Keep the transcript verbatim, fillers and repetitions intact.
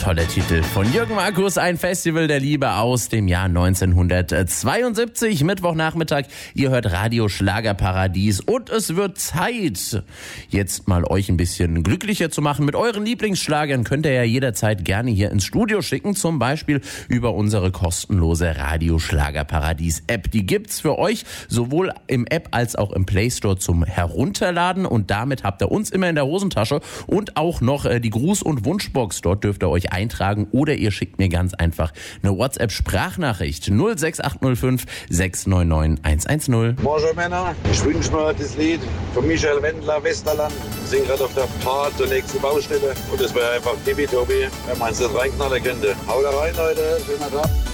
toller Titel von Jürgen Markus, ein Festival der Liebe aus dem Jahr neunzehnhundertzweiundsiebzig, Mittwochnachmittag. Ihr hört Radio Schlagerparadies und es wird Zeit, jetzt mal euch ein bisschen glücklicher zu machen. Mit euren Lieblingsschlagern könnt ihr ja jederzeit gerne hier ins Studio schicken, zum Beispiel über unsere kostenlose Radio Schlagerparadies App. Die gibt's für euch sowohl im App als auch im Play Store zum Herunterladen und damit habt ihr uns immer in der Hosentasche und auch noch äh, die Gruß- und Wunschbox. Dort dürft ihr euch eintragen oder ihr schickt mir ganz einfach eine WhatsApp-Sprachnachricht null sechs acht null fünf sechs neun neun eins eins null. Bonjour Männer, ich wünsche mir das Lied von Michael Wendler, Westerland. Wir sind gerade auf der Fahrt zur nächsten Baustelle und es wäre einfach tippitoppi, wenn man es das reinknallen könnte. Haut rein, Leute, schönen Tag.